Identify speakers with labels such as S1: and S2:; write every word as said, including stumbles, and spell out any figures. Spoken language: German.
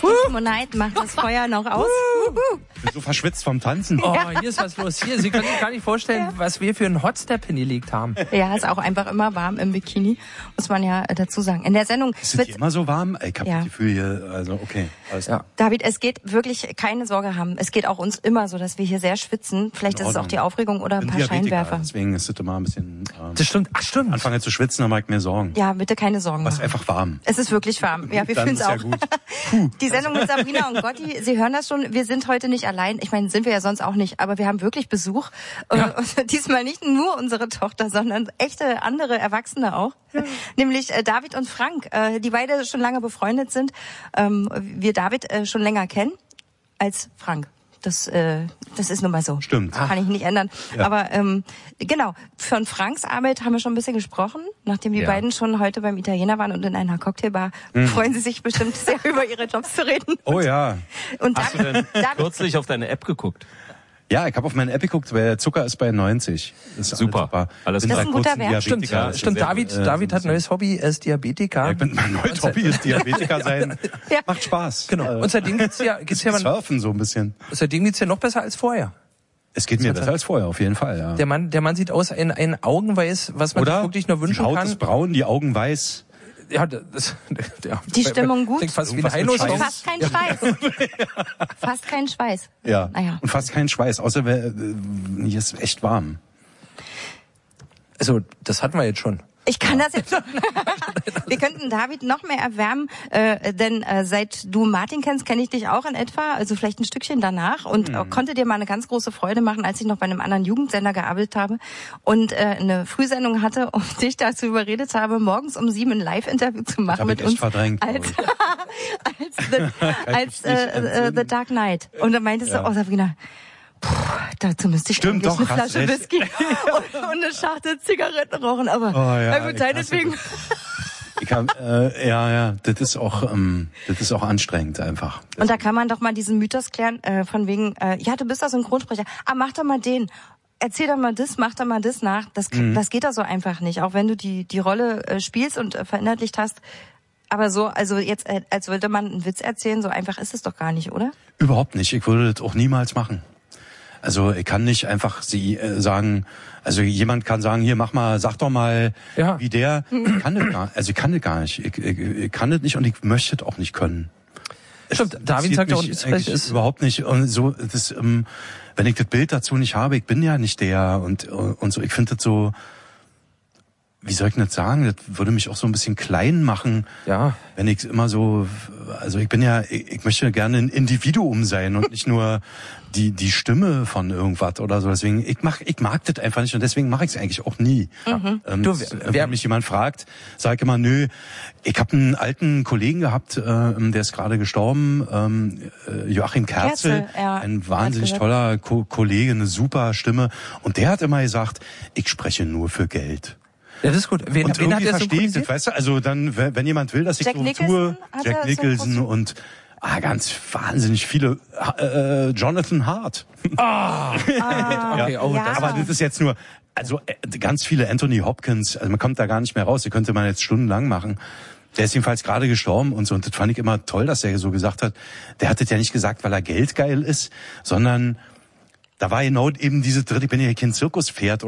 S1: Monat macht das Feuer noch aus.
S2: Ich bin so verschwitzt vom Tanzen.
S3: Oh, hier ist was los. Hier, Sie können sich gar nicht vorstellen, ja. was wir für einen Hotstep hingelegt haben.
S1: Ja, ist auch einfach immer warm im Bikini, muss man ja dazu sagen. In der Sendung...
S2: Ist es immer so warm? Ich habe ja. das Gefühl hier, also okay. Alles
S1: ja. David, es geht wirklich, keine Sorge haben, es geht auch uns immer so, dass wir hier sehr schwitzen. Vielleicht ist es auch die Aufregung oder ein paar Scheinwerfer.
S2: Deswegen ist es immer ein bisschen... Ähm,
S3: das stimmt, ach stimmt.
S2: Anfange zu schwitzen, dann mache ich mir Sorgen.
S1: Ja, bitte keine Sorgen machen.
S2: Es ist einfach warm.
S1: Es ist wirklich warm. Ja, wir fühlen es auch. Ja gut. Die Sendung mit Sabrina und Gotti, Sie hören das schon, wir sind heute nicht allein. Ich meine, sind wir ja sonst auch nicht, aber wir haben wirklich Besuch. Ja. Und diesmal nicht nur unsere Tochter, sondern echte andere Erwachsene auch. Ja. Nämlich äh, David und Frank, äh, die beide schon lange befreundet sind. Ähm, wir David äh, schon länger kennen als Frank. Das, äh, das ist nun mal so.
S2: Stimmt.
S1: Das kann ich nicht ändern. Ja. Aber ähm, genau, von Franks Arbeit haben wir schon ein bisschen gesprochen. Nachdem die ja. beiden schon heute beim Italiener waren und in einer Cocktailbar, mhm. freuen sie sich bestimmt sehr, über ihre Jobs zu reden.
S2: Oh ja.
S4: Und Hast David, du denn David, kürzlich auf deine App geguckt?
S2: Ja, ich habe auf meine App geguckt, weil der Zucker ist bei neunzig.
S4: Das ist super.
S2: Alles
S1: das ist ein guter Wert.
S3: Stimmt, ja, stimmt. David, äh, David hat ein neues Hobby, er ist Diabetiker.
S2: Ja, ich bin, mein neues Hobby ist Diabetiker sein. Ja. Macht Spaß.
S3: Genau. Und seitdem geht's ja, geht's ja,
S2: surfen so ein bisschen.
S3: Seitdem geht's ja noch besser als vorher.
S2: Es geht mir besser als vorher, auf jeden Fall, ja.
S3: Der Mann, der Mann sieht aus, ein, ein Augenweiß, was man
S2: Oder
S3: sich wirklich nur wünschen
S2: die Haut
S3: kann.
S2: ist braun, die Augen weiß.
S3: Ja, das, ja.
S1: Die Stimmung gut.
S3: Klingt fast wie ein Heillos.
S1: Fast kein Schweiß. Fast kein Schweiß.
S2: Ja.
S1: Naja.
S2: Und fast kein Schweiß, außer äh, hier ist echt warm.
S3: Also, das hatten wir jetzt schon.
S1: Ich kann das jetzt. Wir könnten David noch mehr erwärmen, äh, denn äh, seit du Martin kennst, kenne ich dich auch in etwa, also vielleicht ein Stückchen danach und mhm. konnte dir mal eine ganz große Freude machen, als ich noch bei einem anderen Jugendsender gearbeitet habe und äh, eine Frühsendung hatte und dich dazu überredet habe, morgens um sieben ein Live-Interview zu machen mit uns
S2: verdrängt,
S1: als als, the, als äh, äh, The Dark Knight. Und dann meintest ja. du, oh Sabrina, puh, dazu müsste ich
S2: Stimmt,
S1: doch,
S2: doch,
S1: eine Flasche Whisky und, und eine Schachtel Zigaretten rauchen, aber
S2: oh, ja,
S1: gut, deswegen.
S2: Ich hab, äh, ja, ja, das ist auch, ähm, das ist auch anstrengend einfach. Das
S1: und da kann man doch mal diesen Mythos klären, äh, von wegen, äh, ja, du bist doch Synchronsprecher, ah, mach doch mal den. Erzähl doch mal das, mach doch mal das nach. Das, mhm. das geht doch so einfach nicht, auch wenn du die die Rolle äh, spielst und äh, verinnerlicht hast. Aber so, also jetzt, äh, als würde man einen Witz erzählen, so einfach ist es doch gar nicht, oder?
S2: Überhaupt nicht. Ich würde das auch niemals machen. Also ich kann nicht einfach sie äh, sagen, also jemand kann sagen, hier mach mal, sag doch mal, ja. wie der. Ich kann das gar, also ich kann das gar nicht. Ich, ich, ich kann das nicht und ich möchte das auch nicht können.
S3: Stimmt,
S2: es
S3: David sagt auch,
S2: es ist überhaupt nicht. Und so, das, ähm, wenn ich das Bild dazu nicht habe, ich bin ja nicht der und und so. Ich finde das so. Wie soll ich das sagen? Das würde mich auch so ein bisschen klein machen,
S3: ja.
S2: wenn ich immer so, also ich bin ja, ich, ich möchte gerne ein Individuum sein und nicht nur die die Stimme von irgendwas oder so. Deswegen, ich mach, ich mag das einfach nicht und deswegen mache ich es eigentlich auch nie.
S1: Mhm.
S2: Ähm, du, wer mich jemand fragt, sage ich immer, nö, ich habe einen alten Kollegen gehabt, äh, der ist gerade gestorben, ähm, Joachim Kerzel,
S1: Kerzel ja,
S2: ein wahnsinnig toller Ko- Kollege, eine super Stimme und der hat immer gesagt, ich spreche nur für Geld.
S3: Ja, das ist gut. Wen,
S2: und
S3: wen hat der
S2: verstehe ich das, weißt du? Also dann, wenn jemand will, dass ich
S1: Jack
S2: so
S1: Nicholson
S2: tue, Jack
S1: so
S2: Nicholson und ah, ganz wahnsinnig viele, äh, Jonathan Hart.
S3: Ah, ah okay, oh,
S1: ja.
S3: das
S2: aber das ist jetzt nur, also äh, ganz viele Anthony Hopkins, also man kommt da gar nicht mehr raus, die könnte man jetzt stundenlang machen. Der ist jedenfalls gerade gestorben und so, und das fand ich immer toll, dass er so gesagt hat, der hat das ja nicht gesagt, weil er geldgeil ist, sondern da war genau eben diese dritte, ich bin ja kein Zirkuspferd